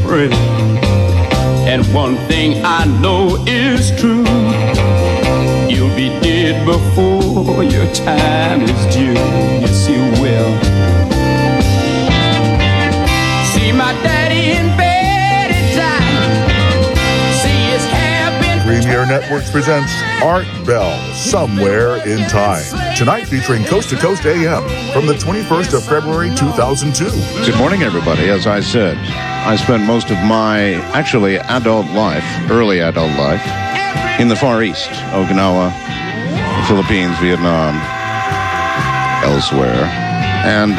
pray. And one thing I know is true, you'll be dead before your time is due. Yes, you will. See my daddy in bed at time. See his hair been... Premier Networks presents Art Bell, Somewhere in Time. Tonight featuring Coast to Coast AM from the 21st of February 2002. Good morning, everybody. As I said, I spent most of my, actually, early adult life, in the Far East, Okinawa, the Philippines, Vietnam, elsewhere. And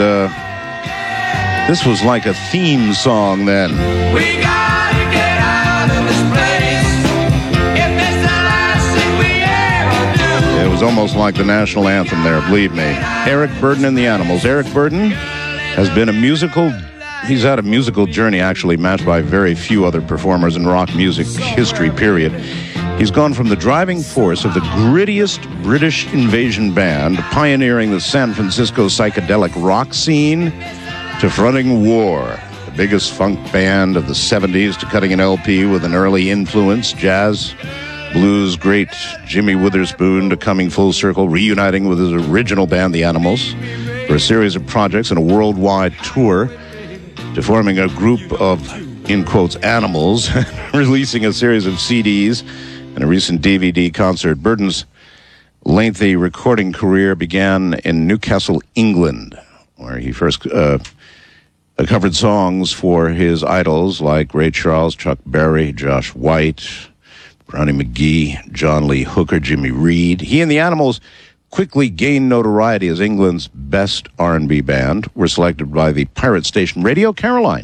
this was like a theme song then. We gotta get out of this place. If it's the last thing we ever do. It was almost like the national anthem there, believe me. Eric Burdon and the Animals. Eric Burdon has been he's had a musical journey actually matched by very few other performers in rock music history, period. He's gone from the driving force of the grittiest British invasion band, pioneering the San Francisco psychedelic rock scene, to fronting War, the biggest funk band of the 70s, to cutting an LP with an early influence, jazz, blues great Jimmy Witherspoon, to coming full circle, reuniting with his original band, The Animals, for a series of projects and a worldwide tour, to forming a group of, in quotes, animals, releasing a series of CDs and a recent DVD concert. Burdon's lengthy recording career began in Newcastle, England, where he first covered songs for his idols like Ray Charles, Chuck Berry, Josh White, Brownie McGhee, John Lee Hooker, Jimmy Reed. He and the Animals quickly gained notoriety as England's best R&B band, were selected by the pirate station Radio Caroline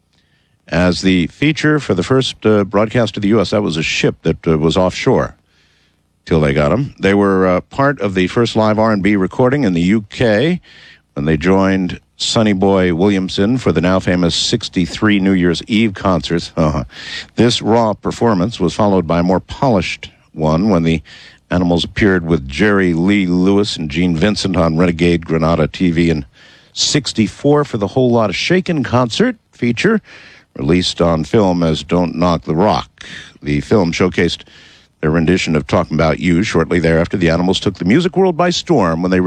as the feature for the first broadcast to the U.S. That was a ship that was offshore till they got them. They were part of the first live R&B recording in the U.K. when they joined Sonny Boy Williamson for the now famous 63 New Year's Eve concerts. This raw performance was followed by a more polished one when the Animals appeared with Jerry Lee Lewis and Gene Vincent on Renegade Granada TV in 64 for the Whole Lotta Shakin' concert feature, released on film as Don't Knock the Rock. The film showcased their rendition of Talking About You. Shortly thereafter, the Animals took the music world by storm when they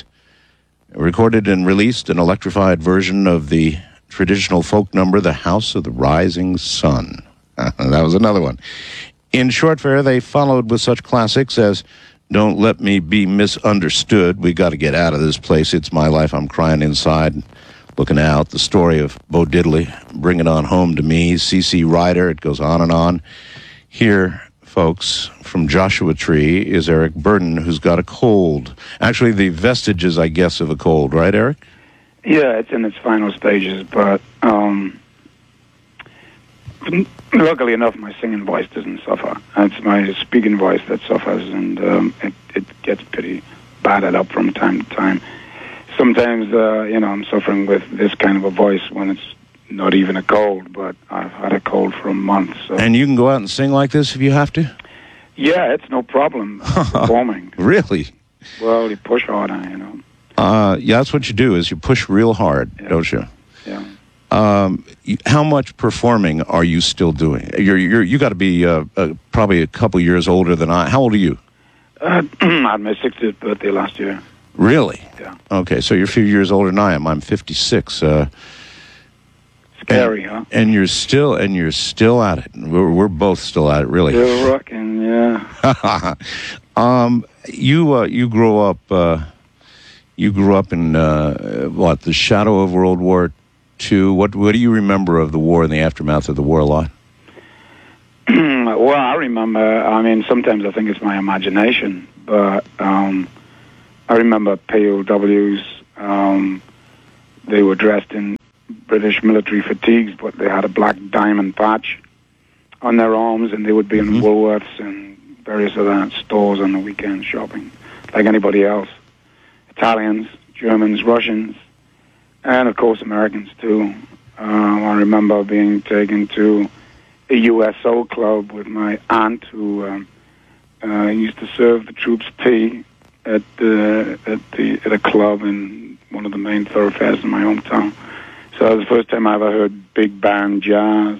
recorded and released an electrified version of the traditional folk number, The House of the Rising Sun. That was another one. In short fare, they followed with such classics as Don't Let Me Be Misunderstood, We Got to Get Out of This Place, It's My Life, I'm Crying Inside, Looking Out, The Story of Bo Diddley, Bring It On Home to Me, CC Rider, it goes on and on. Here, folks, from Joshua Tree is Eric Burdon, who's got a cold. Actually, the vestiges, I guess, of a cold, right, Eric? Yeah, it's in its final stages, but luckily enough, my singing voice doesn't suffer. It's my speaking voice that suffers, and it gets pretty battered up from time to time. Sometimes, I'm suffering with this kind of a voice when it's not even a cold, but I've had a cold for a month. So. And you can go out and sing like this if you have to? Yeah, it's no problem performing. Really? Well, you push harder, Yeah, that's what you do, is you push real hard, don't you? Yeah. How much performing are you still doing? You got to be probably a couple years older than I. How old are you? I had my 60th birthday last year. Really? Yeah. Okay, so you're a few years older than I am. I'm 56. Scary, huh? And you're still at it. We're both still at it, really. Still rocking, yeah. You grew up. You grew up in the shadow of World War II. What do you remember of the war and the aftermath of the war a lot? Well, I remember. Sometimes I think it's my imagination, but I remember POWs. They were dressed in British military fatigues, but they had a black diamond patch on their arms, and they would be in Woolworths and various other stores on the weekend shopping, like anybody else. Italians, Germans, Russians, and of course Americans too. I remember being taken to a USO club with my aunt, who used to serve the troops tea at a club in one of the main thoroughfares in my hometown. So that was the first time I ever heard big band jazz.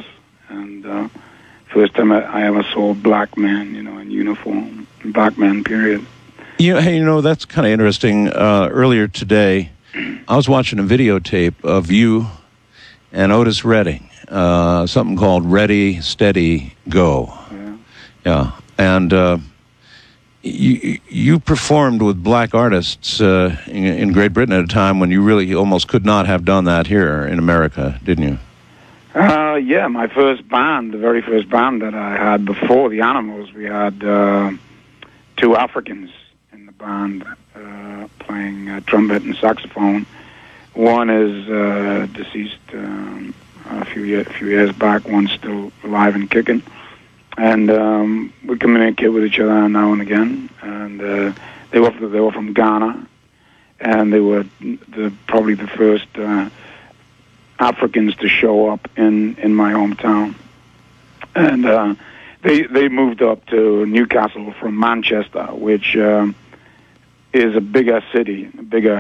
And first time I ever saw a black man, in uniform, black man, period. Hey, that's kind of interesting. Earlier today, I was watching a videotape of you and Otis Redding, something called Ready, Steady, Go. Yeah. And you performed with black artists in Great Britain at a time when you really almost could not have done that here in America, didn't you? Yeah, my first band, the very first band that I had before the Animals, we had 2 Africans in the band playing trumpet and saxophone. One is deceased a few years back. One's still alive and kicking. And we communicate with each other now and again. And they were from Ghana, and they were probably the first Africans to show up in my hometown. And they moved up to Newcastle from Manchester, which is a bigger city,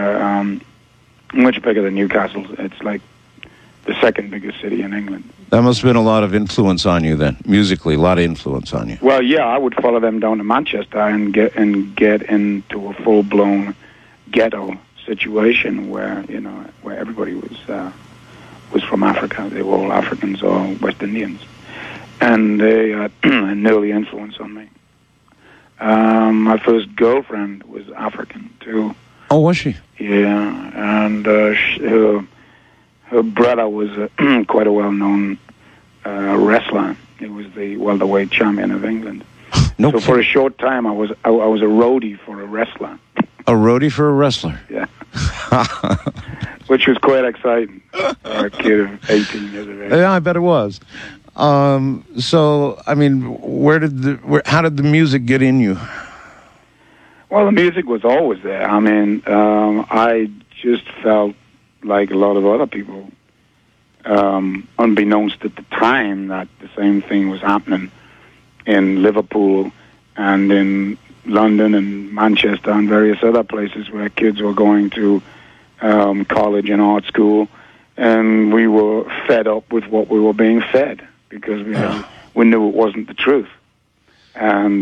much bigger than Newcastle. It's like the second biggest city in England. That must have been a lot of influence on you then, musically, a lot of influence on you. Well, yeah, I would follow them down to Manchester and get into a full-blown ghetto situation where everybody was from Africa. They were all Africans or West Indians, and they had an early influence on me. My first girlfriend was African too. Oh, was she? Yeah, and her brother was quite a well-known wrestler. He was the welterweight champion of England. So for a short time, I was a roadie for a wrestler. A roadie for a wrestler? Yeah. Which was quite exciting for a kid of 18 years of age. Yeah, I bet it was. So, I mean, how did the music get in you? Well, the music was always there. I mean, I just felt like a lot of other people, unbeknownst at the time, that the same thing was happening in Liverpool and in London and Manchester and various other places where kids were going to college and art school, and we were fed up with what we were being fed because we knew it wasn't the truth, and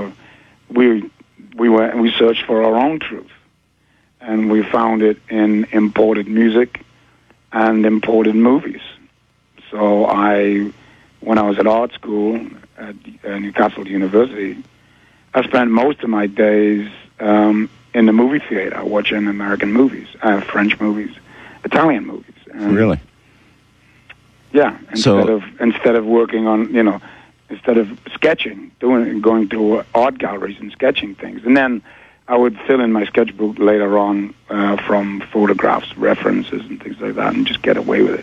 we searched for our own truth, and we found it in imported music and imported movies. So when I was at art school at Newcastle University, I spent most of my days in the movie theater watching American movies, French movies, Italian movies. And really? Yeah. Instead of working on, instead of sketching, going to art galleries and sketching things, and then I would fill in my sketchbook later on from photographs, references, and things like that, and just get away with it.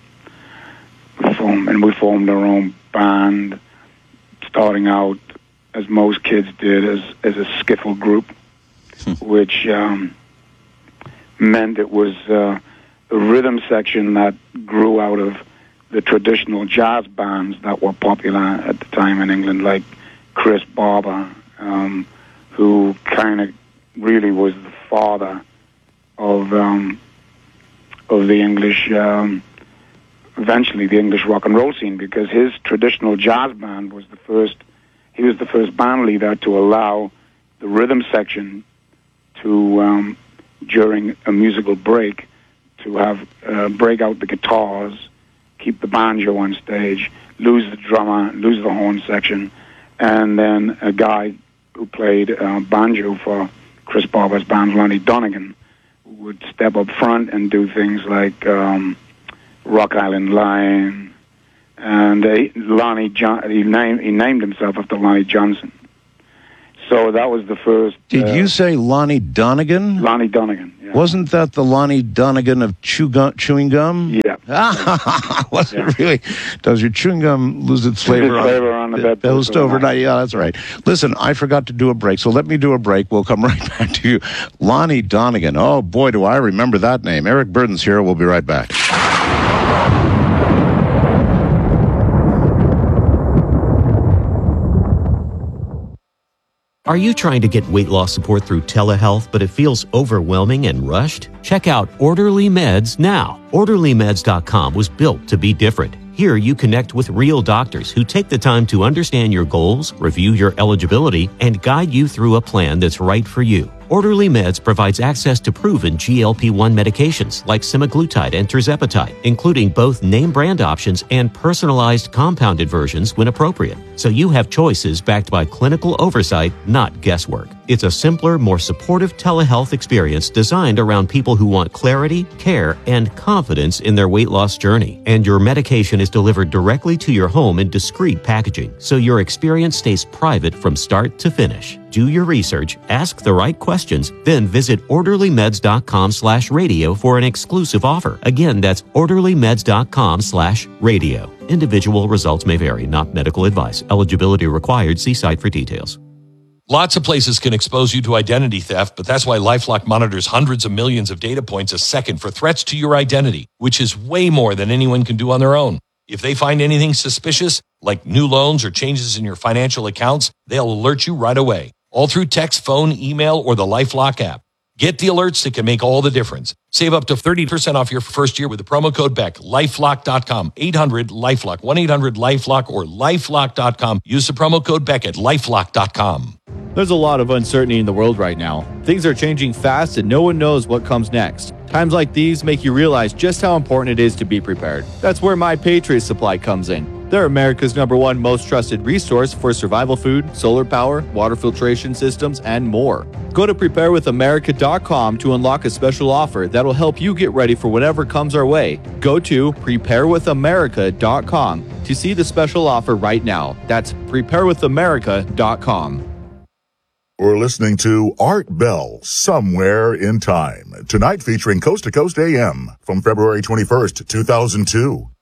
We formed our own band, starting out as most kids did as a skiffle group, which meant it was a rhythm section that grew out of the traditional jazz bands that were popular at the time in England, like Chris Barber, who kind of really was the father of the English, eventually the English rock and roll scene, because his traditional jazz band was the first. He was the first band leader to allow the rhythm section to, during a musical break, to have break out the guitars, keep the banjo on stage, lose the drummer, lose the horn section, and then a guy who played banjo for Chris Barber's band, Lonnie Donegan, would step up front and do things like Rock Island Line, and he named himself after Lonnie Johnson. So that was the first. Did you say Lonnie Donegan? Lonnie Donegan. Yeah. Wasn't that the Lonnie Donegan of chewing gum? Yeah. Was it really? Does your chewing gum lose its flavor on the bedpost overnight? Yeah, that's right. Listen, I forgot to do a break, so let me do a break. We'll come right back to you. Lonnie Donegan. Oh, boy, do I remember that name. Eric Burdon's here. We'll be right back. Are you trying to get weight loss support through telehealth, but it feels overwhelming and rushed? Check out Orderly Meds now. OrderlyMeds.com was built to be different. Here you connect with real doctors who take the time to understand your goals, review your eligibility, and guide you through a plan that's right for you. Orderly Meds provides access to proven GLP-1 medications like semaglutide and tirzepatide, including both name brand options and personalized compounded versions when appropriate. So you have choices backed by clinical oversight, not guesswork. It's a simpler, more supportive telehealth experience designed around people who want clarity, care, and confidence in their weight loss journey. And your medication is delivered directly to your home in discreet packaging, so your experience stays private from start to finish. Do your research, ask the right questions, then visit orderlymeds.com/radio for an exclusive offer. Again, that's orderlymeds.com/radio. Individual results may vary, not medical advice. Eligibility required. See site for details. Lots of places can expose you to identity theft, but that's why LifeLock monitors hundreds of millions of data points a second for threats to your identity, which is way more than anyone can do on their own. If they find anything suspicious, like new loans or changes in your financial accounts, they'll alert you right away, all through text, phone, email, or the LifeLock app. Get the alerts that can make all the difference. Save up to 30% off your first year with the promo code BECK. LifeLock.com, 800-LifeLock, 1-800-LifeLock, or LifeLock.com. Use the promo code BECK at LifeLock.com. There's a lot of uncertainty in the world right now. Things are changing fast and no one knows what comes next. Times like these make you realize just how important it is to be prepared. That's where My Patriot Supply comes in. They're America's #1 most trusted resource for survival food, solar power, water filtration systems, and more. Go to preparewithamerica.com to unlock a special offer that'll help you get ready for whatever comes our way. Go to preparewithamerica.com to see the special offer right now. That's preparewithamerica.com. We're listening to Art Bell, Somewhere in Time. Tonight featuring Coast to Coast AM from February 21st, 2002.